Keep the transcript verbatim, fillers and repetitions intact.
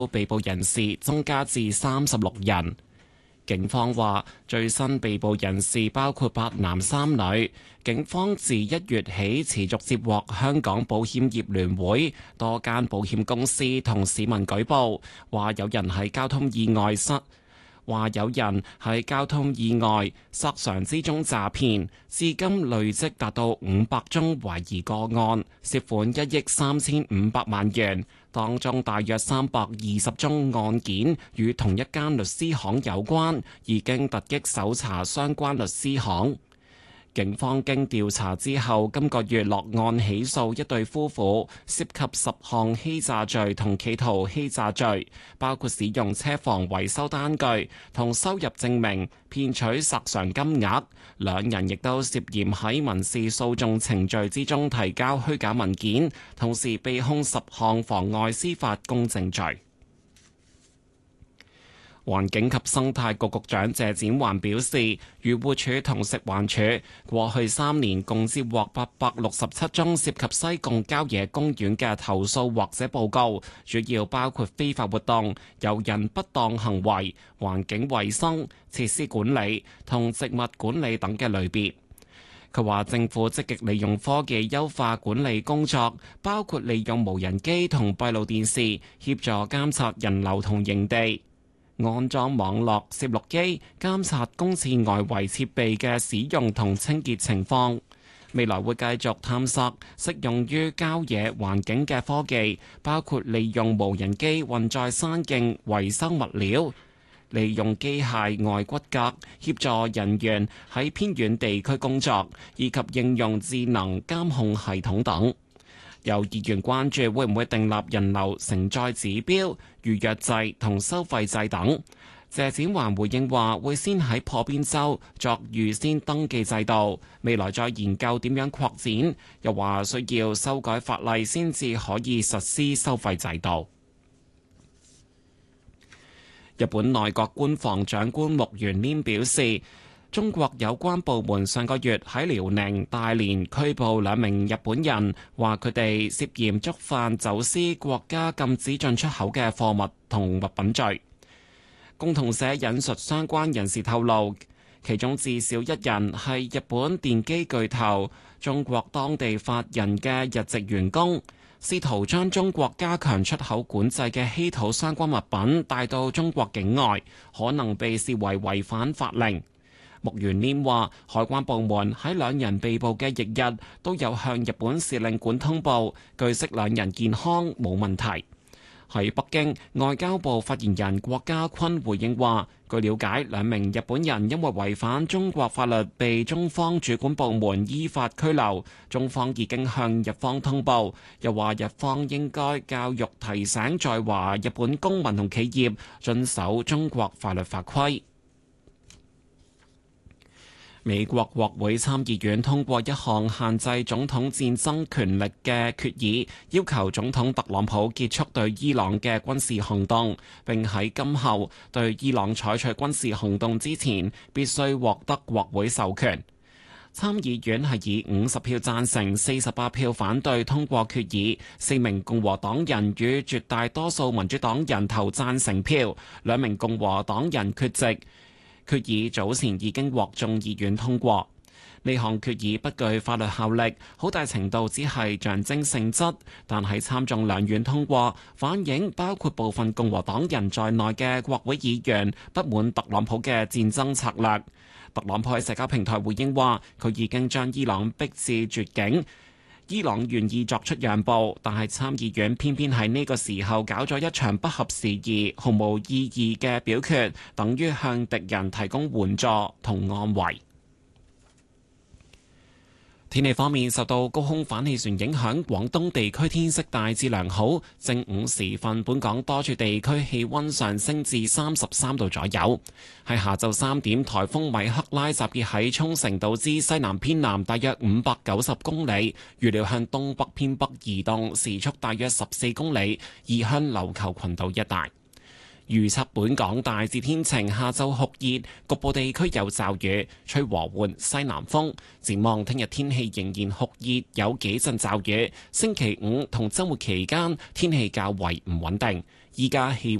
被捕人士增加至三十六人。警方話，最新被捕人士包括八男三女。警方自一月起持續接獲香港保險業聯會多間保險公司同市民舉報，話有人喺交通意外失話有人喺交通意外失常之中詐騙，至今累積達到五百宗懷疑個案，涉款一億三千五百萬元。當中大約三百二十宗案件與同一間律師行有關，已經突擊搜查相關律師行。警方經調查之後，今個月落案起訴一對夫婦，涉及十項欺詐罪同企圖欺詐罪，包括使用車房維修單據同收入證明騙取索償金額。兩人亦都涉嫌喺民事訴訟程序之中提交虛假文件，同時被控十項妨礙司法公正罪。環境及生態局局長謝展寰表示，漁護署同食環署過去三年共接獲八百六十七宗涉及西貢郊野公園嘅投訴或者報告，主要包括非法活動、遊人不當行為、環境衛生、設施管理同植物管理等嘅類別。佢話政府積極利用科技優化管理工作，包括利用無人機同閉路電視協助監察人流同營地，安裝網絡攝錄機監察公廁外圍設備嘅使用同清潔情況。未來會繼續探索適用於郊野環境嘅科技，包括利用無人機運載山徑維修物料，利用機械外骨骼協助人員喺偏遠地區工作，以及應用智能監控系統等。有議員關注會唔會訂立人流承載指標、預約制同收費制等。謝展寰回應話，會先喺破邊州作預先登記制度，未來再研究點樣擴展。又話需要修改法例先至可以實施收費制度。日本內閣官房長官木原稔表示，中國有關部門上個月喺遼寧大連拘捕兩名日本人，話佢哋涉嫌觸犯走私國家禁止進出口嘅貨物同物品罪。共同社引述相關人士透露，其中至少一人係日本電機巨頭中國當地法人嘅日籍員工，試圖將中國加強出口管制嘅稀土相關物品帶到中國境外，可能被視為違反法令。木原稔話，海關部門喺兩人被捕嘅翌日都有向日本使領館通報，據悉兩人健康冇問題。喺北京，外交部發言人郭家坤回應話，據了解，兩名日本人因為違反中國法律被中方主管部門依法拘留，中方已經向日方通報，又話日方應該教育提醒在華日本公民同企業遵守中國法律法規。美國國會參議院通過一項限制總統戰爭權力嘅決議，要求總統特朗普結束對伊朗嘅軍事行動，並喺今後對伊朗採取軍事行動之前，必須獲得國會授權。參議院係以五十票贊成、四十八票反對通過決議，四名共和黨人與絕大多數民主黨人投贊成票，兩名共和黨人缺席。決議早前已經獲眾議院通過，呢項決議不具法律效力，好大程度只係象徵性質，但喺參眾兩院通過，反映包括部分共和黨人在內嘅國會議員不滿特朗普嘅戰爭策略。特朗普喺社交平台回應話，佢已經將伊朗逼至絕境。伊朗願意作出讓步，但係參議院偏偏喺呢個時候搞咗一場不合時宜、毫無意義嘅表決，等於向敵人提供援助同安慰。天氣方面，受到高空反氣旋影響，廣東地區天色大致良好。正午時分，本港多處地區氣溫上升至三十三度左右。喺下晝三點，颱風米克拉集結喺沖繩島之西南偏南大約五百九十公里，預料向東北偏北移動，時速大約十四公里，移向琉球群島一帶。預測本港大致天晴，下晝酷熱，局部地區有驟雨，吹和緩西南風。展望聽日天氣仍然酷熱，有幾陣驟雨。星期五同週末期間天氣較為唔穩定。 依家氣